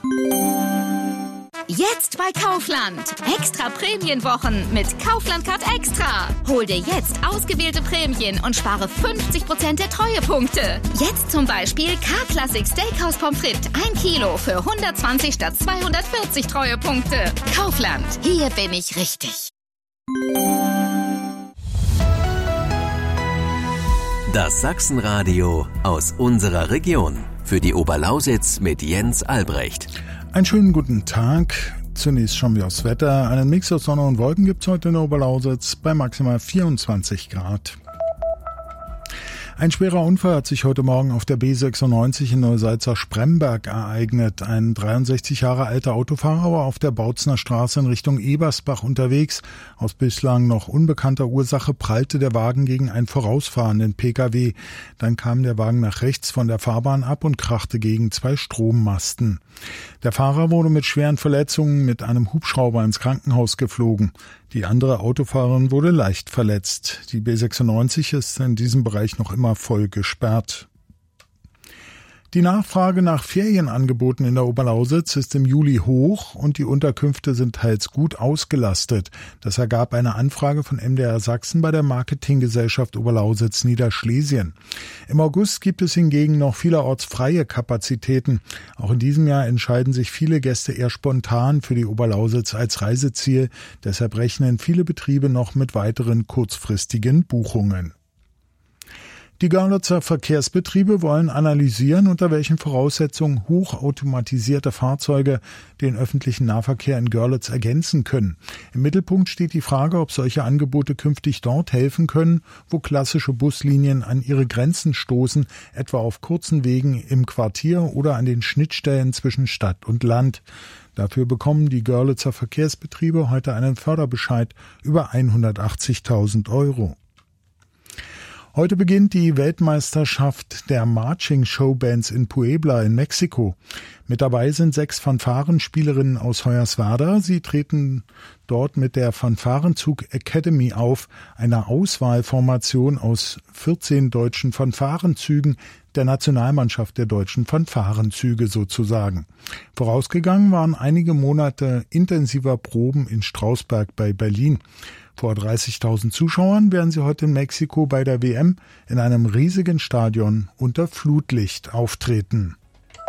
Jetzt bei Kaufland. Extra Prämienwochen mit Kaufland Card Extra. Hol dir jetzt ausgewählte Prämien und spare 50% der Treuepunkte. Jetzt zum Beispiel K-Classic Steakhouse Pommes frites 1 Kilo für 120 statt 240 Treuepunkte. Kaufland. Hier bin ich richtig. Das Sachsenradio aus unserer Region. Für die Oberlausitz mit Jens Albrecht. Einen schönen guten Tag. Zunächst schauen wir aufs Wetter. Einen Mix aus Sonne und Wolken gibt es heute in der Oberlausitz bei maximal 24 Grad. Ein schwerer Unfall hat sich heute Morgen auf der B96 in Neusalza-Spremberg ereignet. Ein 63 Jahre alter Autofahrer war auf der Bautzner Straße in Richtung Ebersbach unterwegs. Aus bislang noch unbekannter Ursache prallte der Wagen gegen einen vorausfahrenden Pkw. Dann kam der Wagen nach rechts von der Fahrbahn ab und krachte gegen 2 Strommasten. Der Fahrer wurde mit schweren Verletzungen mit einem Hubschrauber ins Krankenhaus geflogen. Die andere Autofahrerin wurde leicht verletzt. Die B96 ist in diesem Bereich noch immer voll gesperrt. Die Nachfrage nach Ferienangeboten in der Oberlausitz ist im Juli hoch und die Unterkünfte sind teils gut ausgelastet. Das ergab eine Anfrage von MDR Sachsen bei der Marketinggesellschaft Oberlausitz Niederschlesien. Im August gibt es hingegen noch vielerorts freie Kapazitäten. Auch in diesem Jahr entscheiden sich viele Gäste eher spontan für die Oberlausitz als Reiseziel. Deshalb rechnen viele Betriebe noch mit weiteren kurzfristigen Buchungen. Die Görlitzer Verkehrsbetriebe wollen analysieren, unter welchen Voraussetzungen hochautomatisierte Fahrzeuge den öffentlichen Nahverkehr in Görlitz ergänzen können. Im Mittelpunkt steht die Frage, ob solche Angebote künftig dort helfen können, wo klassische Buslinien an ihre Grenzen stoßen, etwa auf kurzen Wegen im Quartier oder an den Schnittstellen zwischen Stadt und Land. Dafür bekommen die Görlitzer Verkehrsbetriebe heute einen Förderbescheid über 180.000 €. Heute beginnt die Weltmeisterschaft der Marching-Showbands in Puebla in Mexiko. Mit dabei sind 6 Fanfarenspielerinnen aus Hoyerswerda. Sie treten dort mit der Fanfarenzug Academy auf, einer Auswahlformation aus 14 deutschen Fanfarenzügen, der Nationalmannschaft der deutschen Fanfarenzüge sozusagen. Vorausgegangen waren einige Monate intensiver Proben in Strausberg bei Berlin. Vor 30.000 Zuschauern werden sie heute in Mexiko bei der WM in einem riesigen Stadion unter Flutlicht auftreten.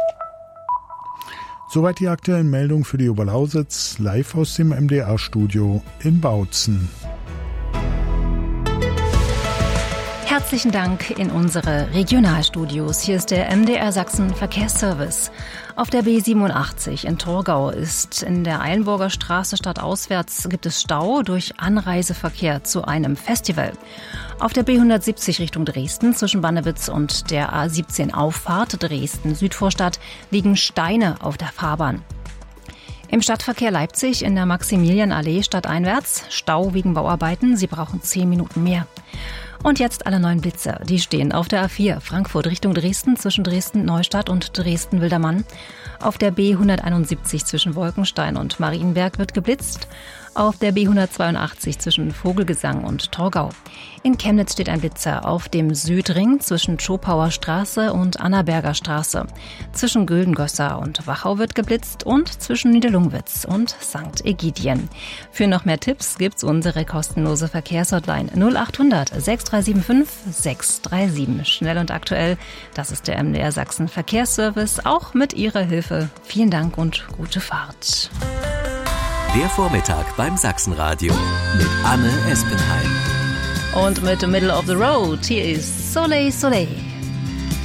Soweit die aktuellen Meldungen für die Oberlausitz, live aus dem MDR-Studio in Bautzen. Herzlichen Dank in unsere Regionalstudios. Hier ist der MDR Sachsen Verkehrsservice. Auf der B87 in Torgau ist in der Eilenburger Straße stadtauswärts gibt es Stau durch Anreiseverkehr zu einem Festival. Auf der B170 Richtung Dresden zwischen Bannewitz und der A17 Auffahrt Dresden-Südvorstadt liegen Steine auf der Fahrbahn. Im Stadtverkehr Leipzig in der Maximilianallee stadteinwärts Stau wegen Bauarbeiten. Sie brauchen 10 Minuten mehr. Und jetzt alle neuen Blitzer. Die stehen auf der A4 Frankfurt Richtung Dresden zwischen Dresden-Neustadt und Dresden-Wildermann. Auf der B171 zwischen Wolkenstein und Marienberg wird geblitzt. Auf der B182 zwischen Vogelgesang und Torgau. In Chemnitz steht ein Blitzer auf dem Südring zwischen Schopauer Straße und Annaberger Straße. Zwischen Güldengösser und Wachau wird geblitzt und zwischen Niederlungwitz und St. Egidien. Für noch mehr Tipps gibt's unsere kostenlose Verkehrshotline 0800 6375 637. Schnell und aktuell, das ist der MDR Sachsen Verkehrsservice, auch mit Ihrer Hilfe. Vielen Dank und gute Fahrt. Der Vormittag beim Sachsenradio mit Anne Espenheim. Und mit Middle of the Road, hier ist Soleil Soleil.